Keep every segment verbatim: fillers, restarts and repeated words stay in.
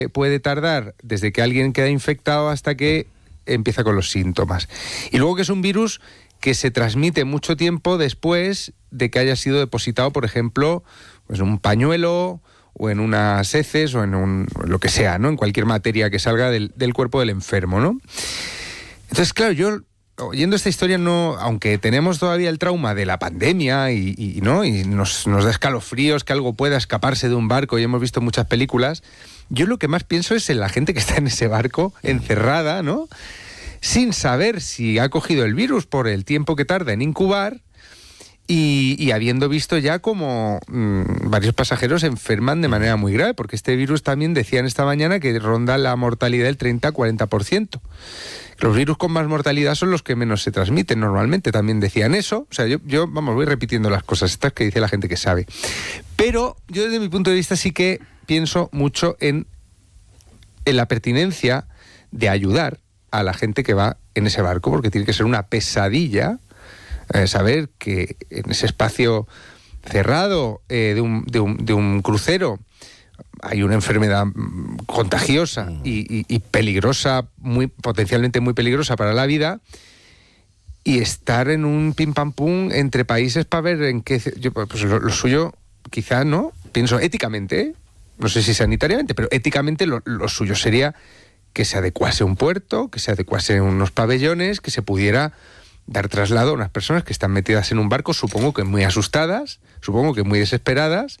puede tardar desde que alguien queda infectado hasta que empieza con los síntomas. Y luego que es un virus que se transmite mucho tiempo después de que haya sido depositado, por ejemplo, pues en un pañuelo o en unas heces o en un, lo que sea, ¿no? En cualquier materia que salga del, del cuerpo del enfermo, ¿no? Entonces, claro, yo oyendo esta historia, no, aunque tenemos todavía el trauma de la pandemia y, y, ¿no? y nos, nos da escalofríos que algo pueda escaparse de un barco y hemos visto muchas películas, yo lo que más pienso es en la gente que está en ese barco, encerrada, ¿no? Sin saber si ha cogido el virus por el tiempo que tarda en incubar y, y habiendo visto ya como mmm, varios pasajeros se enferman de manera muy grave, porque este virus también decían esta mañana que ronda la mortalidad del treinta a cuarenta por ciento. Los virus con más mortalidad son los que menos se transmiten normalmente, también decían eso. O sea, yo, yo vamos, voy repitiendo las cosas estas que dice la gente que sabe. Pero yo desde mi punto de vista sí que pienso mucho en, en la pertinencia de ayudar a la gente que va en ese barco, porque tiene que ser una pesadilla eh, saber que en ese espacio cerrado eh, de, un, de, un, de un crucero hay una enfermedad contagiosa y, y, y peligrosa, muy potencialmente muy peligrosa para la vida, y estar en un pim pam pum entre países para ver en qué... Yo, pues lo, lo suyo, quizá, ¿no? Pienso éticamente, ¿eh? No sé si sanitariamente, pero éticamente lo, lo suyo sería que se adecuase un puerto, que se adecuase unos pabellones, que se pudiera dar traslado a unas personas que están metidas en un barco, supongo que muy asustadas, supongo que muy desesperadas,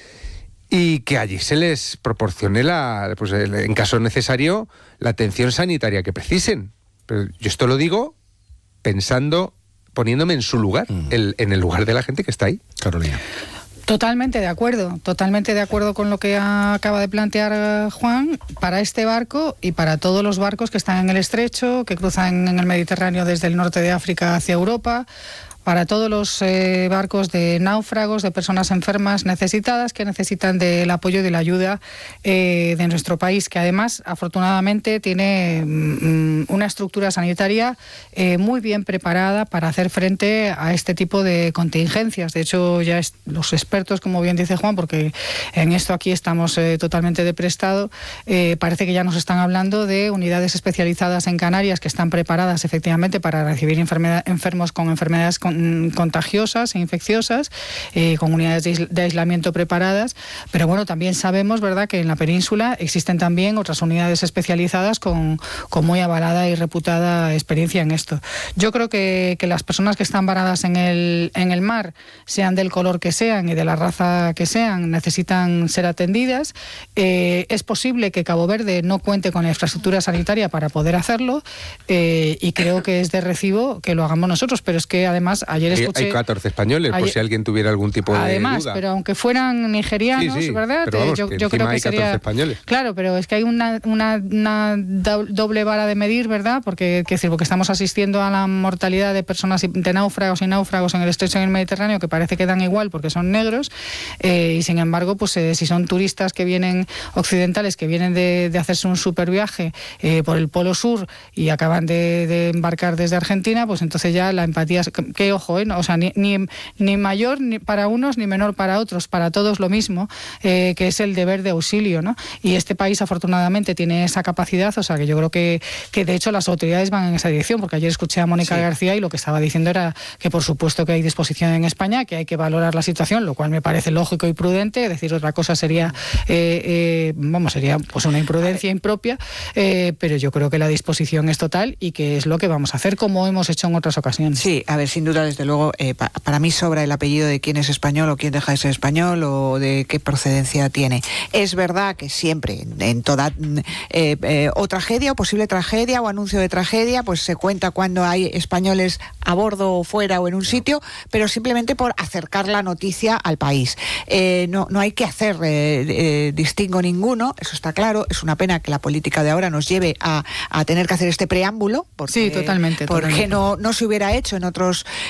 y que allí se les proporcione, la, pues, en caso necesario, la atención sanitaria que precisen. Pero yo esto lo digo pensando, poniéndome en su lugar, mm. el, en el lugar de la gente que está ahí. Carolina. Totalmente de acuerdo, totalmente de acuerdo con lo que acaba de plantear Juan, para este barco y para todos los barcos que están en el estrecho, que cruzan en el Mediterráneo desde el norte de África hacia Europa, para todos los eh, barcos de náufragos, de personas enfermas necesitadas que necesitan del apoyo y de la ayuda eh, de nuestro país, que además, afortunadamente, tiene mm, una estructura sanitaria eh, muy bien preparada para hacer frente a este tipo de contingencias. De hecho, ya es, los expertos, como bien dice Juan, porque en esto aquí estamos eh, totalmente de prestado, eh, parece que ya nos están hablando de unidades especializadas en Canarias que están preparadas efectivamente para recibir enfermedad, enfermos con enfermedades con contagiosas e infecciosas, eh, con unidades de, de aislamiento preparadas, pero bueno, también sabemos, ¿verdad?, que en la península existen también otras unidades especializadas con, con muy avalada y reputada experiencia en esto. Yo creo que, que las personas que están varadas en el, en el mar, sean del color que sean y de la raza que sean, necesitan ser atendidas. Eh, es posible que Cabo Verde no cuente con la infraestructura sanitaria para poder hacerlo, eh, y creo que es de recibo que lo hagamos nosotros, pero es que además ayer escuché... Hay catorce españoles, ayer, por si alguien tuviera algún tipo de además, duda. pero aunque fueran nigerianos, sí, sí, ¿verdad? Pero vamos, yo, que yo creo que hay sería... catorce españoles. Claro, pero es que hay una, una, una doble vara de medir, ¿verdad? Porque, que decir, porque estamos asistiendo a la mortalidad de personas, de náufragos y náufragos en el estrecho en el Mediterráneo, que parece que dan igual porque son negros, eh, y sin embargo, pues eh, si son turistas que vienen, occidentales, que vienen de, de hacerse un super viaje eh, por el Polo Sur y acaban de, de embarcar desde Argentina, pues entonces ya la empatía... Que ojo, ¿eh? O sea, ni, ni, ni mayor ni para unos ni menor para otros, para todos lo mismo, eh, que es el deber de auxilio, ¿no? Y este país afortunadamente tiene esa capacidad, o sea que yo creo que, que de hecho las autoridades van en esa dirección, porque ayer escuché a Mónica sí. García y lo que estaba diciendo era que por supuesto que hay disposición en España, que hay que valorar la situación, lo cual me parece lógico y prudente. Decir otra cosa sería, eh, eh, vamos, sería pues una imprudencia impropia, eh, pero yo creo que la disposición es total y que es lo que vamos a hacer, como hemos hecho en otras ocasiones. Sí, a ver, sin duda, desde luego, eh, pa, para mí sobra el apellido de quién es español o quién deja de ser español o de qué procedencia tiene. Es verdad que siempre, en toda eh, eh, o tragedia o posible tragedia o anuncio de tragedia, pues se cuenta cuando hay españoles a bordo o fuera o en un sitio, pero simplemente por acercar la noticia al país. Eh, no, no hay que hacer eh, eh, distingo ninguno, eso está claro. Es una pena que la política de ahora nos lleve a, a tener que hacer este preámbulo, porque, sí, totalmente, porque totalmente. No, no se hubiera hecho en otros,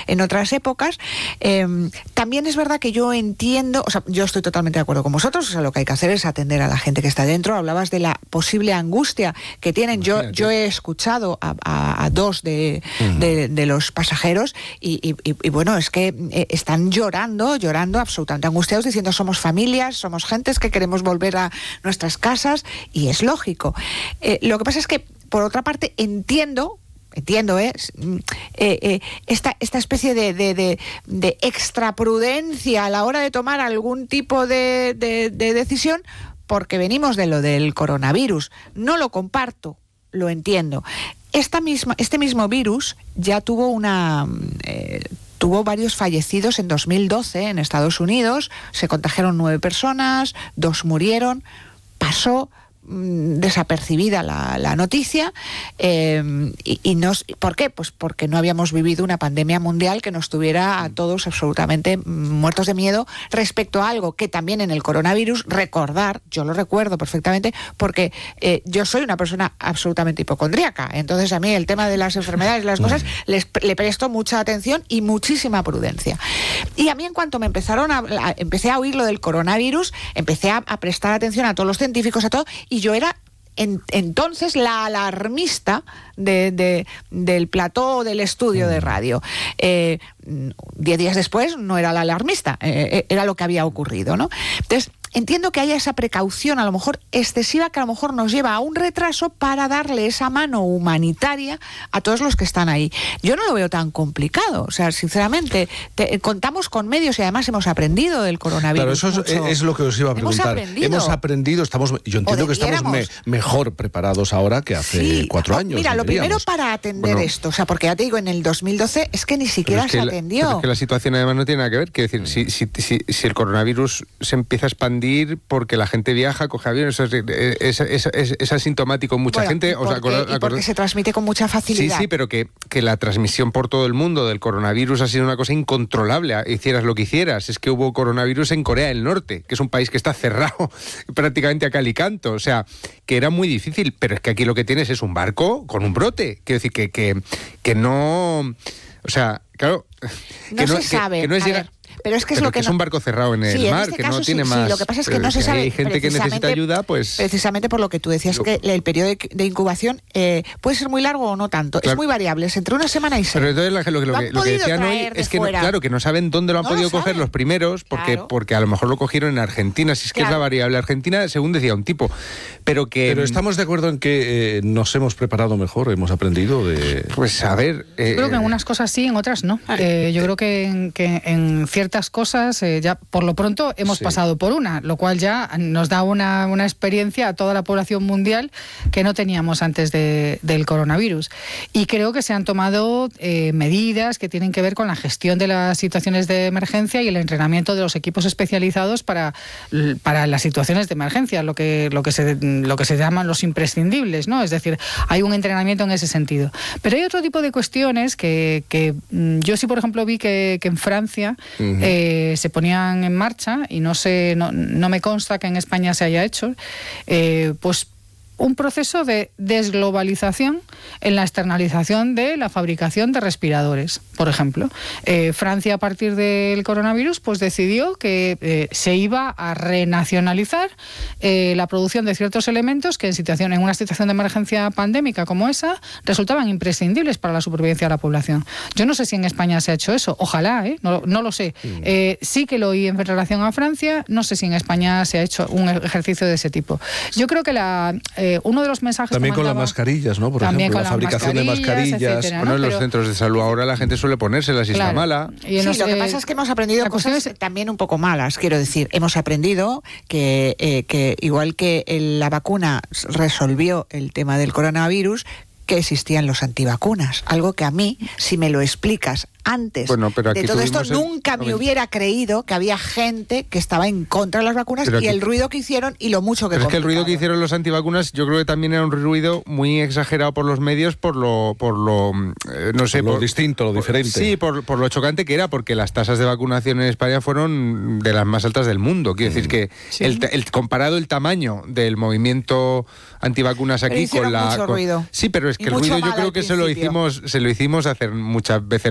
en otras épocas. Eh, también es verdad que yo entiendo, o sea, yo estoy totalmente de acuerdo con vosotros, o sea, lo que hay que hacer es atender a la gente que está dentro. Hablabas de la posible angustia que tienen. Yo, yo he escuchado a, a, a dos de, uh-huh. de, de los pasajeros y, y, y bueno, es que eh, están llorando, llorando absolutamente angustiados, diciendo somos familias, somos gentes que queremos volver a nuestras casas, y es lógico. Eh, lo que pasa es que, por otra parte, entiendo Entiendo, ¿eh? Eh, eh, esta, esta especie de, de, de, de extraprudencia a la hora de tomar algún tipo de, de, de decisión, porque venimos de lo del coronavirus. No lo comparto, lo entiendo. Esta misma, este mismo virus ya tuvo una... Eh, tuvo varios fallecidos en dos mil doce en Estados Unidos. Se contagiaron nueve personas, dos murieron. Pasó desapercibida la, la noticia eh, y, y nos, ¿por qué? Pues porque no habíamos vivido una pandemia mundial que nos tuviera a todos absolutamente muertos de miedo respecto a algo que también en el coronavirus, recordar, yo lo recuerdo perfectamente porque eh, yo soy una persona absolutamente hipocondríaca, entonces a mí el tema de las enfermedades y las cosas les, le presto mucha atención y muchísima prudencia. Y a mí, en cuanto me empezaron a, a empecé a oír lo del coronavirus, empecé a, a prestar atención a todos los científicos, a todo, y yo era en, entonces la alarmista de, de, del plató del estudio de radio. Eh, diez días después no era la alarmista, eh, era lo que había ocurrido, ¿no? Entonces, entiendo que haya esa precaución, a lo mejor excesiva, que a lo mejor nos lleva a un retraso para darle esa mano humanitaria a todos los que están ahí. Yo no lo veo tan complicado, o sea, sinceramente, te, contamos con medios y además hemos aprendido del coronavirus. Claro, eso es, es lo que os iba a preguntar. Hemos aprendido, hemos aprendido estamos, yo entiendo que estamos me, mejor preparados ahora que hace sí, cuatro años. Mira, lo primero para atender bueno, esto, o sea, porque ya te digo, en el dos mil doce es que ni siquiera es que se atendió. La, es que la situación además no tiene nada que ver, quiero decir, si, si, si, si el coronavirus se empieza a expandir porque la gente viaja, coge aviones, eso es, es, es, es, es asintomático. Mucha bueno, gente... Y porque, o sea, acordad, y porque se transmite con mucha facilidad. Sí, sí, pero que, que la transmisión por todo el mundo del coronavirus ha sido una cosa incontrolable. Hicieras lo que hicieras. Es que hubo coronavirus en Corea del Norte, que es un país que está cerrado prácticamente a cal y canto. O sea, que era muy difícil, pero es que aquí lo que tienes es un barco con un brote. Quiero decir, que, que, que no... O sea, claro... No que se no, sabe. Que, que no es llegar... Pero es que es pero lo que, que no... es un barco cerrado en el sí, mar, en este que caso, no tiene sí, más... Sí, lo que pasa es que no se sabe... Hay gente que necesita ayuda, pues... Precisamente por lo que tú decías, lo... que el periodo de, de incubación eh, puede ser muy largo o no tanto. Claro. Es muy variable, es entre una semana y seis. Pero entonces lo, lo, lo, que, lo que decían hoy es que, no, claro, que no saben dónde lo han no podido lo coger los primeros, porque, claro. porque a lo mejor lo cogieron en Argentina, si es que claro. es la variable. Argentina, según decía un tipo, pero que... Pero estamos de acuerdo en que eh, nos hemos preparado mejor, hemos aprendido de... Pues a ver... Eh, yo creo que en unas cosas sí, en otras no. Eh, yo creo que en, que en ciertas cosas... Eh, ya por lo pronto hemos sí. pasado por una, lo cual ya nos da una, una experiencia a toda la población mundial que no teníamos antes de, del coronavirus. Y creo que se han tomado eh, medidas que tienen que ver con la gestión de las situaciones de emergencia y el entrenamiento de los equipos especializados para, para las situaciones de emergencia, lo que, lo, que se, lo que se llaman los imprescindibles, ¿no? Es decir, hay un entrenamiento en ese sentido. Pero hay otro tipo de cuestiones que, que yo sí, por ejemplo, vi que, que en Francia uh-huh. eh, se ponían en marcha, y no sé, no, no me consta que en España se haya hecho, eh, pues un proceso de desglobalización en la externalización de la fabricación de respiradores, por ejemplo. Eh, Francia, a partir del coronavirus, pues decidió que eh, se iba a renacionalizar eh, la producción de ciertos elementos que en, situación, en una situación de emergencia pandémica como esa resultaban imprescindibles para la supervivencia de la población. Yo no sé si en España se ha hecho eso, ojalá, ¿eh? no, no lo sé. Eh, sí que lo oí en relación a Francia, no sé si en España se ha hecho un ejercicio de ese tipo. Yo creo que la... Eh, uno de los mensajes también que con las mascarillas, ¿no? Por ejemplo, la fabricación de mascarillas. Etcétera, bueno, ¿no? en los Pero, centros de salud ahora la gente suele ponérselas y claro, está mala. Y sí, los, lo que pasa es que hemos aprendido cosas es... también un poco malas, quiero decir. Hemos aprendido que, eh, que igual que el, la vacuna resolvió el tema del coronavirus, que existían los antivacunas. Algo que a mí, si me lo explicas antes bueno, pero de todo esto, el... nunca me hubiera creído que había gente que estaba en contra de las vacunas pero y aquí... el ruido que hicieron y lo mucho que pero es que el ruido que hicieron los antivacunas yo creo que también era un ruido muy exagerado por los medios por lo por lo eh, no sé por lo por, distinto, lo por, diferente. Sí, por, por lo chocante que era, porque las tasas de vacunación en España fueron de las más altas del mundo. Quiero mm. decir que sí. el, el comparado el tamaño del movimiento antivacunas aquí con la mucho con, ruido. Sí, pero es que y el ruido yo creo que se lo hicimos se lo hicimos hacer muchas veces los medios.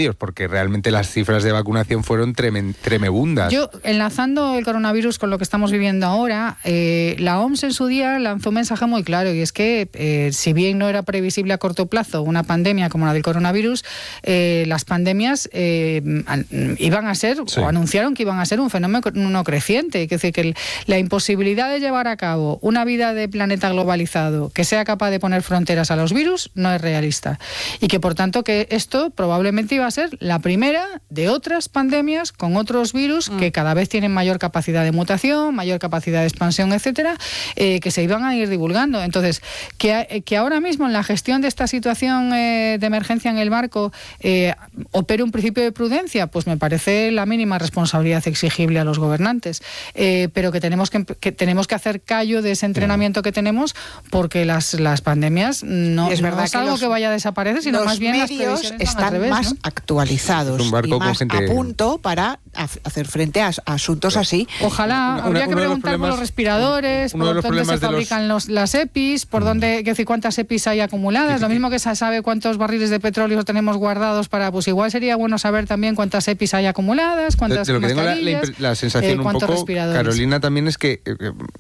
medios, porque realmente las cifras de vacunación fueron tremen, tremebundas. Yo, enlazando el coronavirus con lo que estamos viviendo ahora, eh, la O M S en su día lanzó un mensaje muy claro, y es que eh, si bien no era previsible a corto plazo una pandemia como la del coronavirus, eh, las pandemias eh, iban a ser, sí. o anunciaron que iban a ser un fenómeno creciente. Es decir, que el, la imposibilidad de llevar a cabo una vida de planeta globalizado que sea capaz de poner fronteras a los virus no es realista. Y que por tanto que esto probablemente iba a ser la primera de otras pandemias con otros virus mm. que cada vez tienen mayor capacidad de mutación, mayor capacidad de expansión, etcétera, eh, que se iban a ir divulgando. Entonces, que, que ahora mismo en la gestión de esta situación eh, de emergencia en el barco eh, opere un principio de prudencia, pues me parece la mínima responsabilidad exigible a los gobernantes. Eh, pero que tenemos que, que tenemos que hacer callo de ese entrenamiento que tenemos, porque las, las pandemias no es, verdad no es algo que, los, que vaya a desaparecer, sino más bien las previsiones están al revés, más ¿no? actualizados y más gente... a punto para hacer frente a, a asuntos sí. así. Ojalá, una, habría una, que preguntar por los respiradores, por los dónde se fabrican los... Los, las EPIs, por dónde, que decir, cuántas EPIs hay acumuladas, lo mismo que se sabe cuántos barriles de petróleo tenemos guardados para, pues igual sería bueno saber también cuántas EPIs hay acumuladas, cuántas de, de lo que tengo la, la, la sensación eh, un poco, Carolina, también es que... Eh,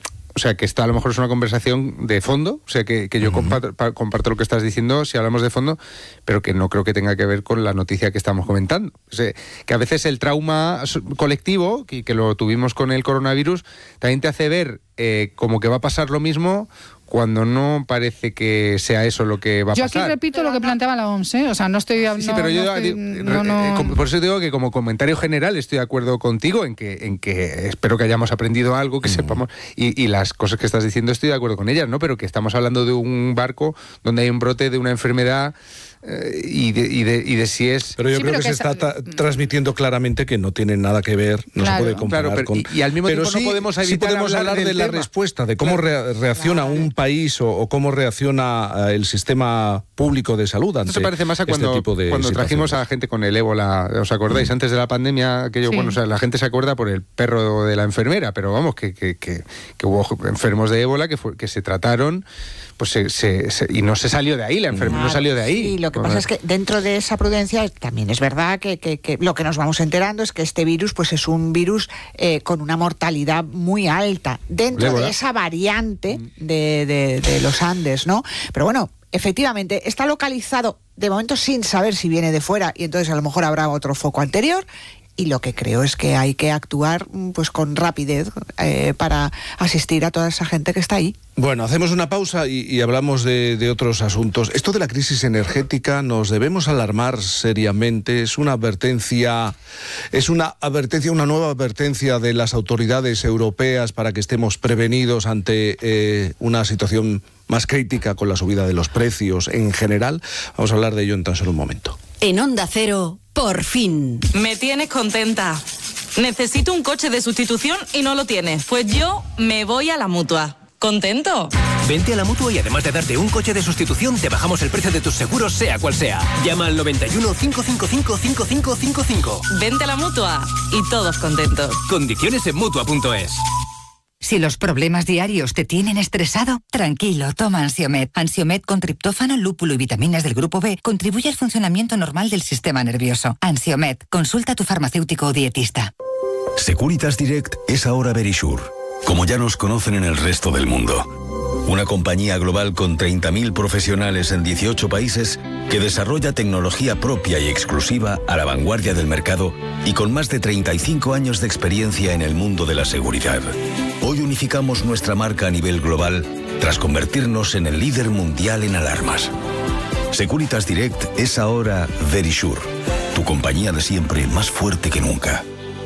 O sea, que esta a lo mejor es una conversación de fondo, o sea, que, que yo uh-huh. comparto, comparto lo que estás diciendo si hablamos de fondo, pero que no creo que tenga que ver con la noticia que estamos comentando. O sea, que a veces el trauma colectivo, que, que lo tuvimos con el coronavirus, también te hace ver eh, como que va a pasar lo mismo cuando no parece que sea eso lo que va a yo pasar. Yo aquí repito lo que planteaba la O M S, ¿eh? O sea, no estoy... Sí, no, pero yo... No estoy, no, no... Por eso digo que como comentario general estoy de acuerdo contigo en que, en que espero que hayamos aprendido algo, que mm. sepamos... Y, y las cosas que estás diciendo estoy de acuerdo con ellas, ¿no? Pero que estamos hablando de un barco donde hay un brote de una enfermedad... Eh, y, de, y, de, y de si es... Pero yo sí, creo pero que, que se está ta- transmitiendo claramente que no tiene nada que ver, no claro, se puede comparar claro, pero, con... Y, y al mismo pero tiempo sí, no podemos evitar sí podemos hablar, hablar de la tema. respuesta, de cómo claro. re- reacciona claro. un país o, o cómo reacciona uh, el sistema público de salud ante Eso se parece más a cuando, este tipo de cuando trajimos a gente con el ébola, ¿os acordáis? Mm. Antes de la pandemia, aquello, sí. bueno, o sea, la gente se acuerda por el perro de la enfermera, pero vamos, que, que, que, que hubo enfermos de ébola que, fue, que se trataron... pues se, se, se, y no se salió de ahí, la enfermedad claro, no salió de ahí. Sí, lo que pasa es que dentro de esa prudencia también es verdad que, que, que lo que nos vamos enterando es que este virus pues es un virus eh, con una mortalidad muy alta dentro de esa variante de, de, de los Andes, ¿no? Pero bueno, efectivamente está localizado de momento sin saber si viene de fuera y entonces a lo mejor habrá otro foco anterior. Y lo que creo es que hay que actuar pues con rapidez eh, para asistir a toda esa gente que está ahí. Bueno, hacemos una pausa y, y hablamos de, de otros asuntos. Esto de la crisis energética nos debemos alarmar seriamente. Es una advertencia, es una advertencia, una nueva advertencia de las autoridades europeas para que estemos prevenidos ante eh, una situación más crítica con la subida de los precios en general. Vamos a hablar de ello en tan solo un momento. En Onda Cero, por fin. Me tienes contenta. Necesito un coche de sustitución y no lo tienes. Pues yo me voy a la Mutua. ¿Contento? Vente a la Mutua y además de darte un coche de sustitución, te bajamos el precio de tus seguros, sea cual sea. Llama al noventa y uno, cinco cinco cinco, cinco cinco cinco cinco. Vente a la Mutua y todos contentos. Condiciones en Mutua punto es. Si los problemas diarios te tienen estresado, tranquilo, toma Ansiomed. Ansiomed con triptófano, lúpulo y vitaminas del grupo B contribuye al funcionamiento normal del sistema nervioso. Ansiomed, consulta a tu farmacéutico o dietista. Securitas Direct es ahora Verisure, como ya nos conocen en el resto del mundo. Una compañía global con treinta mil profesionales en dieciocho países que desarrolla tecnología propia y exclusiva a la vanguardia del mercado y con más de treinta y cinco años de experiencia en el mundo de la seguridad. Hoy unificamos nuestra marca a nivel global tras convertirnos en el líder mundial en alarmas. Securitas Direct es ahora Verisure, tu compañía de siempre más fuerte que nunca.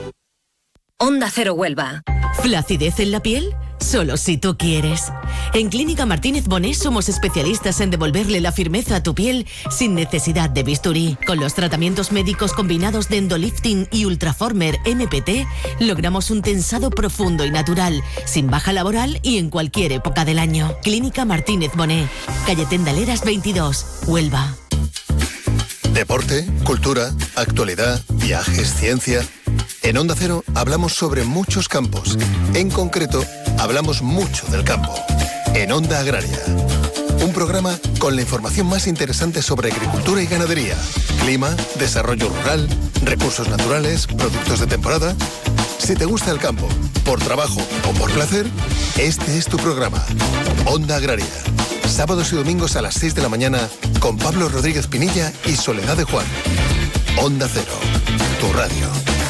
Onda Cero Huelva. ¿Flacidez en la piel? Solo si tú quieres. En Clínica Martínez Bonet somos especialistas en devolverle la firmeza a tu piel sin necesidad de bisturí. Con los tratamientos médicos combinados de Endolifting y Ultraformer M P T, logramos un tensado profundo y natural, sin baja laboral y en cualquier época del año. Clínica Martínez Bonet, calle Tendaleras veintidós, Huelva. Deporte, cultura, actualidad, viajes, ciencia... En Onda Cero hablamos sobre muchos campos. En concreto, hablamos mucho del campo. En Onda Agraria. Un programa con la información más interesante sobre agricultura y ganadería, clima, desarrollo rural, recursos naturales, productos de temporada. Si te gusta el campo, por trabajo o por placer, este es tu programa. Onda Agraria. Sábados y domingos a las seis de la mañana con Pablo Rodríguez Pinilla y Soledad de Juan. Onda Cero, tu radio.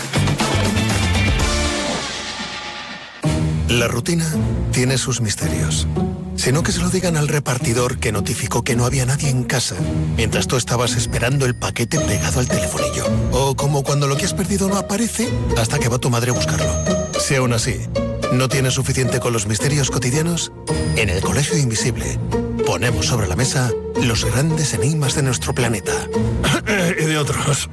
La rutina tiene sus misterios. Sino que se lo digan al repartidor que notificó que no había nadie en casa mientras tú estabas esperando el paquete pegado al telefonillo. O como cuando lo que has perdido no aparece hasta que va tu madre a buscarlo. Si aún así no tienes suficiente con los misterios cotidianos, en el Colegio Invisible ponemos sobre la mesa los grandes enigmas de nuestro planeta. Y de otros.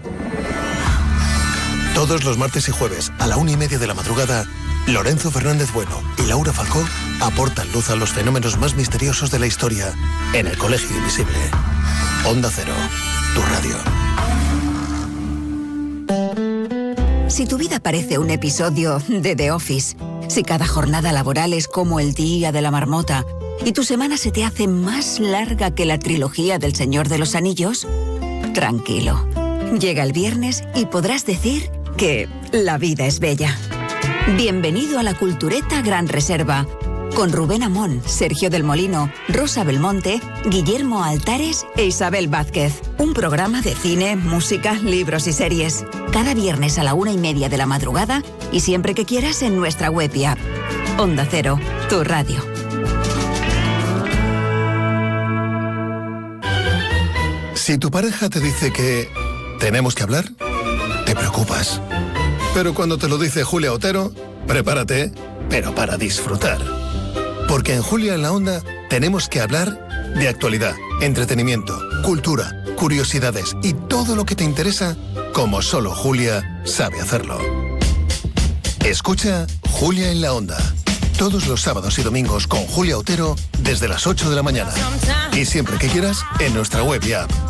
Todos los martes y jueves a la una y media de la madrugada, Lorenzo Fernández Bueno y Laura Falcó aportan luz a los fenómenos más misteriosos de la historia en el Colegio Invisible. Onda Cero, tu radio. Si tu vida parece un episodio de The Office, si cada jornada laboral es como el día de la marmota y tu semana se te hace más larga que la trilogía del Señor de los Anillos, tranquilo. Llega el viernes y podrás decir que la vida es bella. Bienvenido a la Cultureta Gran Reserva, con Rubén Amón, Sergio del Molino, Rosa Belmonte, Guillermo Altares e Isabel Vázquez. Un programa de cine, música, libros y series. Cada viernes a la una y media de la madrugada y siempre que quieras en nuestra web y app. Onda Cero, tu radio. Si tu pareja te dice que tenemos que hablar, te preocupas. Pero cuando te lo dice Julia Otero, prepárate, pero para disfrutar. Porque en Julia en la Onda tenemos que hablar de actualidad, entretenimiento, cultura, curiosidades y todo lo que te interesa, como solo Julia sabe hacerlo. Escucha Julia en la Onda, todos los sábados y domingos con Julia Otero desde las ocho de la mañana. Y siempre que quieras, en nuestra web y app.